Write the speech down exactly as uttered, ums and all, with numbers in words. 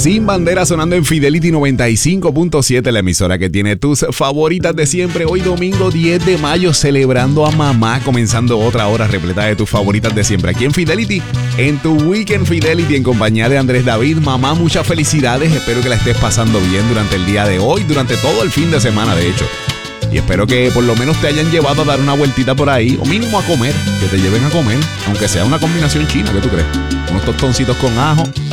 Sin Bandera sonando en Fidelity noventa y cinco punto siete, la emisora que tiene tus favoritas de siempre. Hoy domingo diez de mayo, celebrando a mamá, comenzando otra hora repleta de tus favoritas de siempre. Aquí en Fidelity, en tu Weekend Fidelity, en compañía de Andrés David. Mamá, muchas felicidades. Espero que la estés pasando bien durante el día de hoy, durante todo el fin de semana, de hecho. Y espero que por lo menos te hayan llevado a dar una vueltita por ahí, o mínimo a comer, que te lleven a comer, aunque sea una combinación china, ¿qué tú crees? Unos tostoncitos con ajo,